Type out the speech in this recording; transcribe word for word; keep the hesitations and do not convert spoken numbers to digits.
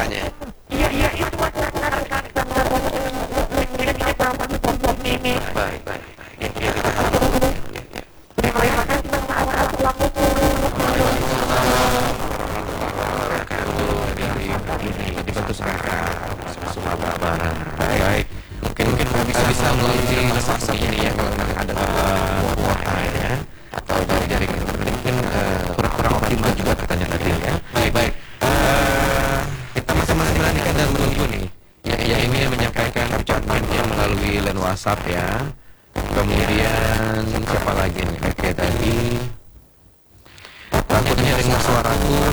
katanya. Iya iya itu mas Baik, baik. Ya, ya, kita harus. Ya, ya. terima kasih mas Waalaikumsalam warahmatullahi wabarakatuh. Dari ini dibantu sekarang Sumatera Barat. Baik, baik. Mungkin mungkin bisa bisa melalui WhatsApp ini ya kalau memang ada kuota ya atau dari dari mungkin eh, kurang-kurang optimal juga katanya tadi ya. Baik, baik. Eh, kita masih masih melanjutkan dan menunggu nih. Ya, ya ini yang menyampaikan ucapannya melalui line WhatsApp ya. Kemudian siapa lagi nih? Oke tadi takutnya dengan suaraku